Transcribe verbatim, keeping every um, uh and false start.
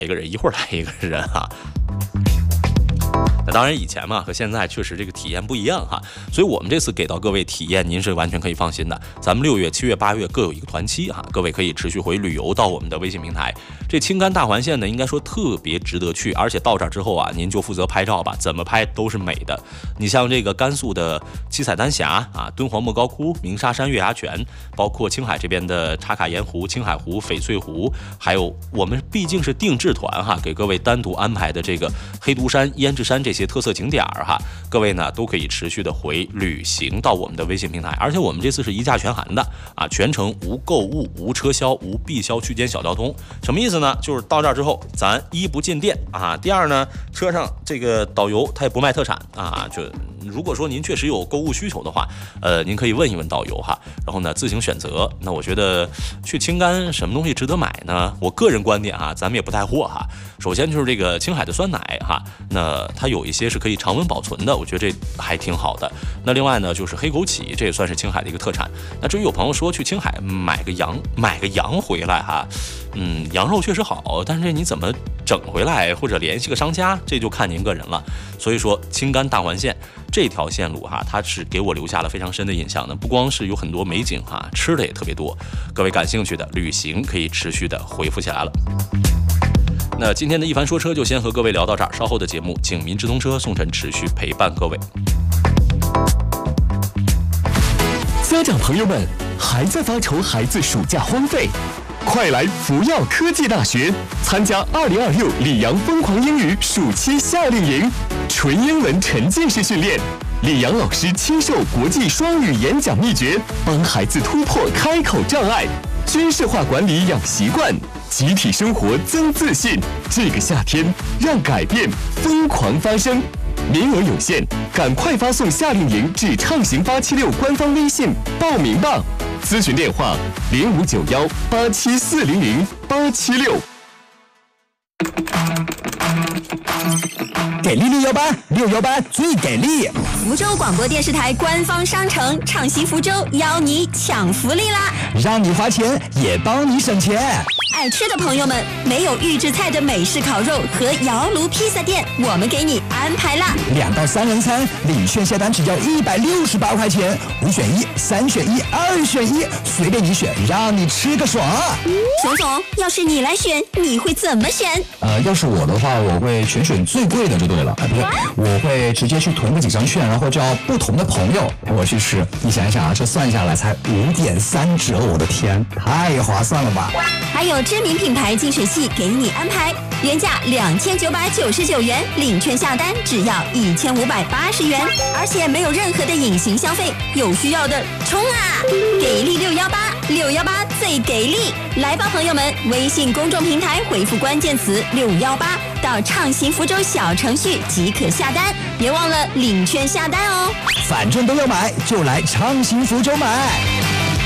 一个人，一会儿来一个人哈。那当然，以前嘛和现在确实这个体验不一样哈，所以我们这次给到各位体验，您是完全可以放心的。咱们六月、七月、八月各有一个团期哈，各位可以持续回旅游到我们的微信平台。这青甘大环线呢，应该说特别值得去，而且到这儿之后啊，您就负责拍照吧，怎么拍都是美的。你像这个甘肃的七彩丹霞啊、敦煌莫高窟、鸣沙山月牙泉，包括青海这边的茶卡盐湖、青海湖、翡翠湖，还有我们毕竟是定制团哈，给各位单独安排的这个黑毒山、胭脂山这些特色景点哈，各位呢都可以持续的回旅行到我们的微信平台，而且我们这次是一价全含的啊，全程无购物、无车销、无必销区间小交通。什么意思呢？就是到这儿之后，咱一不进店啊，第二呢，车上这个导游他也不卖特产啊，就如果说您确实有购物需求的话，呃，您可以问一问导游哈，然后呢自行选择。那我觉得去青甘什么东西值得买呢？我个人观点哈，咱们也不带货哈。首先就是这个青海的酸奶哈，那它有一些是可以常温保存的，我觉得这还挺好的。那另外呢，就是黑枸杞，这也算是青海的一个特产。那至于有朋友说去青海买个羊，买个羊回来哈，嗯，羊肉确实好，但是你怎么整回来或者联系个商家，这就看您个人了。所以说青甘大环线这条线路哈，它是给我留下了非常深的印象的。不光是有很多美景哈，吃的也特别多。各位感兴趣的旅行可以持续的回复起来了。那今天的一凡说车就先和各位聊到这儿，稍后的节目请民直通车宋晨持续陪伴各位。 家长朋友们还在发愁孩子暑假荒废？快来福耀科技大学参加二零二六里昂疯狂英语暑期夏令营，纯英文沉浸式训练，里昂老师亲授国际双语演讲秘诀，帮孩子突破开口障碍，军事化管理养习惯，集体生活增自信。这个夏天，让改变疯狂发生。名额有限，赶快发送夏令营至畅行八七六官方微信报名吧。咨询电话零五九幺八七四零零八七六。 给力六幺八，六幺八最给力！ 福州广播电视台官方商城畅行福州邀你抢福利啦！ 让你花钱也帮你省钱。 爱吃的朋友们，没有预制菜的美式烤肉和窑炉披萨店，我们给你安排啦！ 两到三人餐，领券下单只要一百六十八块钱，五选一，三选一，二选一，随便你选，让你吃个爽！ 熊总，要是你来选，你会怎么选？ 呃，要是我的话，我会全选最贵的就对了。哎，不对，我会直接去囤个几张券，然后叫不同的朋友我去吃。你想一想啊，这算下来才五点三折，我的天，太划算了吧！ 还有知名品牌净水器给你安排，原价两千九百九十九元，领券下单只要一千五百八十元，而且没有任何的隐形消费，有需要的冲啊！给力六幺八，六幺八最给力！来吧，朋友们，微信公众平台回复关键词六幺八到畅行福州小程序即可下单，别忘了领券下单哦。 反正都要买，就来畅行福州买。